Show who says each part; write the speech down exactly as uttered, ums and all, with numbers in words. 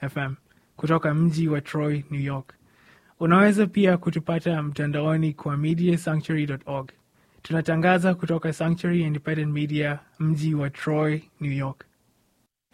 Speaker 1: F M kutoka mji wa Troy, New York. Unaweza pia kutupata mtandaoni kwa media sanctuary dot org. Tunatangaza kutoka Sanctuary Independent Media, mji wa Troy, New York.